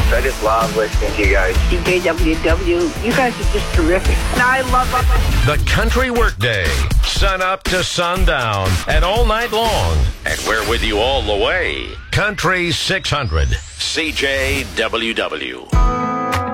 I just love listening to you guys. DJWW, you guys are just terrific. And I love The Country Workday. Sun up to sundown and all night long. And we're with you all the way. Country 600. CJWW.